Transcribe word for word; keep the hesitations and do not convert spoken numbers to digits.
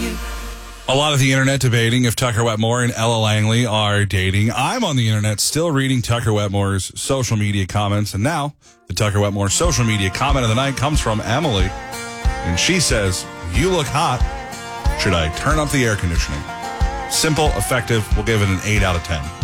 A lot of the internet debating if Tucker Wetmore and Ella Langley are dating. I'm on the internet still reading Tucker Wetmore's social media comments. And now the Tucker Wetmore social media comment of the night comes from Emily. And she says, "You look hot. Should I turn up the air conditioning?" Simple, effective. We'll give it an eight out of ten.